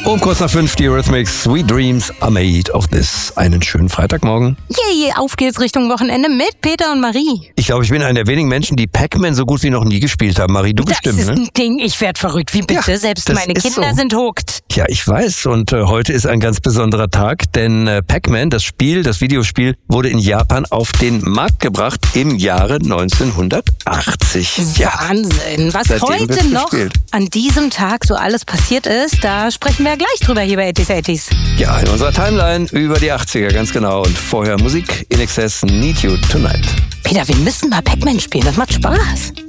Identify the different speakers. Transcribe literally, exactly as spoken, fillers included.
Speaker 1: Um kurz nach fünf die Eurythmics, Sweet Dreams are made of this. Einen schönen Freitagmorgen.
Speaker 2: Yay, auf geht's Richtung Wochenende mit Peter und Marie.
Speaker 1: Ich glaube, ich bin einer der wenigen Menschen, die Pac-Man so gut wie noch nie gespielt haben. Marie, du
Speaker 2: Das
Speaker 1: bestimmt,
Speaker 2: ist
Speaker 1: ne?
Speaker 2: ein Ding, ich werd verrückt. Wie bitte?
Speaker 1: Ja,
Speaker 2: Selbst
Speaker 1: das
Speaker 2: meine
Speaker 1: ist
Speaker 2: Kinder
Speaker 1: so.
Speaker 2: sind hooked.
Speaker 1: Ja, ich weiß. Und äh, heute ist ein ganz besonderer Tag, denn äh, Pac-Man, das Spiel, das Videospiel, wurde in Japan auf den Markt gebracht im Jahre neunzehnhundertachtzig.
Speaker 2: Wahnsinn. Was
Speaker 1: seitdem
Speaker 2: heute
Speaker 1: wird's
Speaker 2: noch
Speaker 1: gespielt.
Speaker 2: an diesem Tag so alles passiert ist, da sprechen wir gleich drüber hier bei eighties eighties.
Speaker 1: Ja, in unserer Timeline über die achtziger, ganz genau. Und vorher Musik, In Excess, Need You Tonight.
Speaker 2: Peter, wir müssen mal Pac-Man spielen. Das macht Spaß.